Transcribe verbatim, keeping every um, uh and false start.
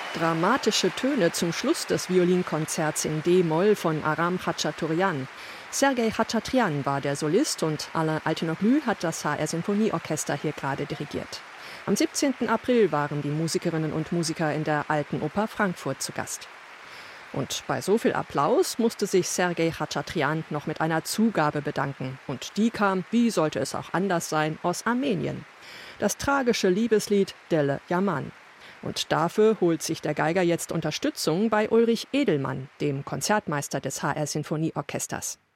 Dramatische Töne zum Schluss des Violinkonzerts in D-Moll von Aram Khachaturian. Sergei Khachaturian war der Solist und Alain Altinoglu hat das H R-Sinfonieorchester hier gerade dirigiert. Am siebzehnten April waren die Musikerinnen und Musiker in der Alten Oper Frankfurt zu Gast. Und bei so viel Applaus musste sich Sergei Khachaturian noch mit einer Zugabe bedanken. Und die kam, wie sollte es auch anders sein, aus Armenien. Das tragische Liebeslied Dele Yaman. Und dafür holt sich der Geiger jetzt Unterstützung bei Ulrich Edelmann, dem Konzertmeister des H R-Sinfonieorchesters.